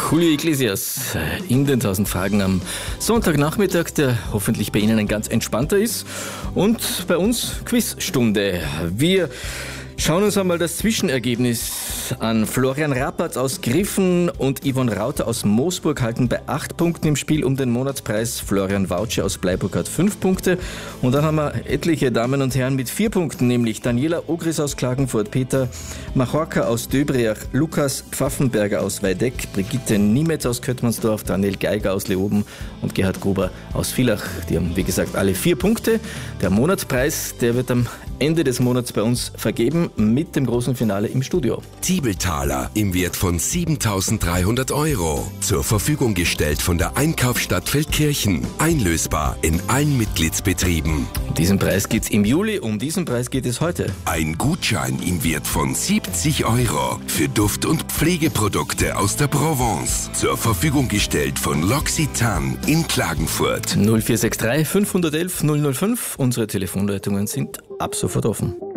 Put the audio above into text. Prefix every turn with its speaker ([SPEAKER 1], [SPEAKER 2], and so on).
[SPEAKER 1] Julio Iglesias in den 1000 Fragen am Sonntagnachmittag, der hoffentlich bei Ihnen ein ganz entspannter ist. Und bei uns Quizstunde. Wir schauen uns einmal das Zwischenergebnis an. Florian Rappert aus Griffen und Yvonne Rauter aus Moosburg halten bei 8 Punkten im Spiel um den Monatspreis. Florian Wautsche aus Bleiburg hat 5 Punkte. Und dann haben wir etliche Damen und Herren mit 4 Punkten, nämlich Daniela Ogris aus Klagenfurt, Peter Machorka aus Döbriach, Lukas Pfaffenberger aus Weideck, Brigitte Niemetz aus Köttmannsdorf, Daniel Geiger aus Leoben und Gerhard Gruber aus Villach. Die haben, wie gesagt, alle 4 Punkte. Der Monatspreis, der wird am Ende des Monats bei uns vergeben mit dem großen Finale im Studio.
[SPEAKER 2] Tiebeltaler im Wert von 7.300 €. Zur Verfügung gestellt von der Einkaufsstadt Feldkirchen. Einlösbar in allen Mitgliedsbetrieben.
[SPEAKER 1] Um diesen Preis geht's im Juli, um diesen Preis geht es heute.
[SPEAKER 2] Ein Gutschein im Wert von 70 € für Duft- und Pflegeprodukte aus der Provence. Zur Verfügung gestellt von L'Occitane in Klagenfurt.
[SPEAKER 1] 0463 511 005. Unsere Telefonleitungen sind ab sofort offen.